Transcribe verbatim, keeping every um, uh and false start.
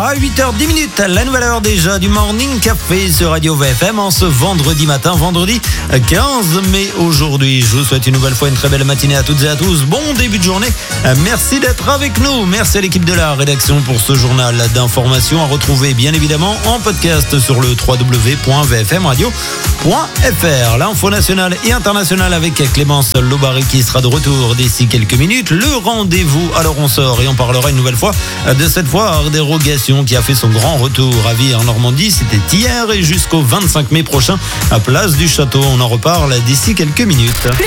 À huit heures dix minutes, la nouvelle heure déjà du Morning Café sur Radio V F M en ce vendredi matin, vendredi quinze mai aujourd'hui. Je vous souhaite une nouvelle fois une très belle matinée à toutes et à tous. Bon début de journée. Merci d'être avec nous. Merci à l'équipe de la rédaction pour ce journal d'information à retrouver bien évidemment en podcast sur le w w w point v f m radio point f r. L'info nationale et internationale avec Clémence Lobary qui sera de retour d'ici quelques minutes. Le rendez-vous, alors on sort et on parlera une nouvelle fois de cette foire dérogation qui a fait son grand retour à Vire en Normandie. C'était hier et jusqu'au vingt-cinq mai prochain à Place du Château. On en reparle d'ici quelques minutes.